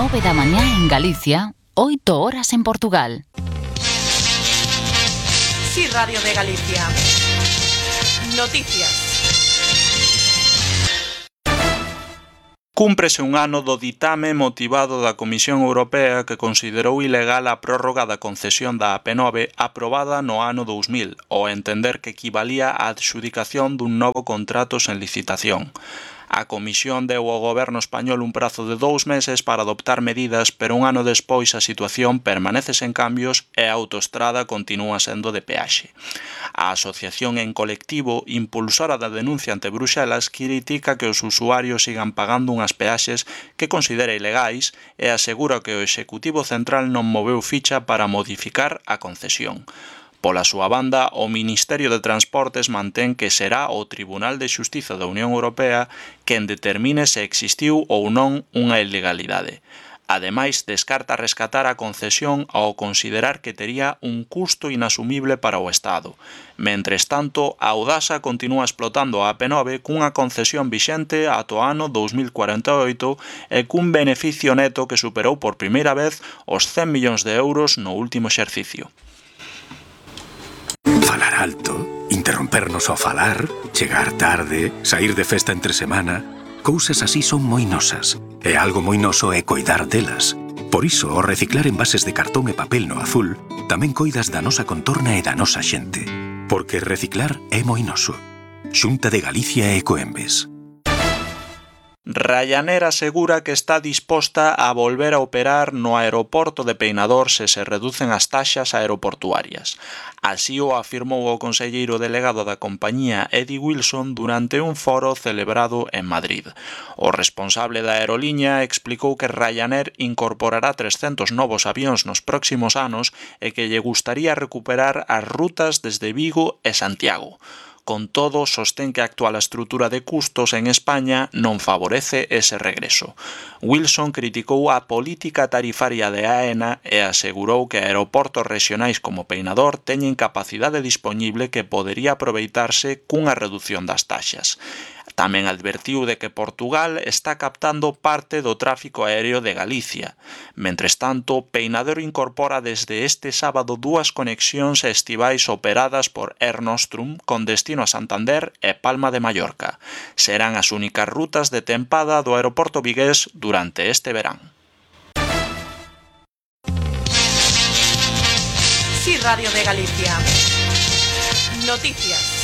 9 da mañá en Galicia, 8 horas en Portugal. Sí, Radio de Galicia. Noticias. Cúmprese un ano do ditame motivado da Comisión Europea que considerou ilegal a prórroga da concesión da AP9 aprobada no ano 2000, ao entender que equivalía á adxudicación dun novo contrato sen licitación. A Comisión deu ao Goberno español un prazo de 2 meses para adoptar medidas, pero un ano despois a situación permanece sen cambios e a autoestrada continúa sendo de peaxe. A Asociación en Colectivo, impulsora da denuncia ante Bruxelas, critica que os usuarios sigan pagando unhas peaxes que considera ilegais e asegura que o Executivo Central non moveu ficha para modificar a concesión. Pola súa banda, o Ministerio de Transportes mantén que será o Tribunal de Xustiza da Unión Europea quen determine se existiu ou non unha ilegalidade. Ademais, descarta rescatar a concesión ao considerar que tería un custo inasumible para o Estado. Mentres tanto, a Audasa continúa explotando a AP9 cunha concesión vixente ata o ano 2048 e cun beneficio neto que superou por primeira vez os 100 millóns de euros no último exercicio. Falar alto, interrompernos ao falar, chegar tarde, saír de festa entre semana... Cousas así son moi nosas, e algo moi noso é coidar delas. Por iso, ao reciclar envases de cartón e papel no azul, tamén coidas da nosa contorna e da nosa xente. Porque reciclar é moi noso. Xunta de Galicia e Ecoembes. Ryanair asegura que está disposta a volver a operar no aeroporto de Peinador se reducen as taxas aeroportuarias. Así o afirmou o conselleiro delegado da compañía Eddie Wilson durante un foro celebrado en Madrid. O responsable da aeroliña explicou que Ryanair incorporará 300 novos avións nos próximos anos e que lle gustaría recuperar as rutas desde Vigo e Santiago. Con todo, sostén que a actual estrutura de custos en España non favorece ese regreso. Wilson criticou a política tarifaria de AENA e asegurou que aeroportos rexionais como Peinador teñen capacidade dispoñible que podería aproveitarse cunha reducción das taxas. Tamén advertiu de que Portugal está captando parte do tráfico aéreo de Galicia. Mentres tanto, Peinador incorpora desde este sábado 2 conexións estivais operadas por Air Nostrum con destino a Santander e Palma de Mallorca. Serán as únicas rutas de tempada do aeroporto vigués durante este verán. Sí, Radio de Galicia. Noticias.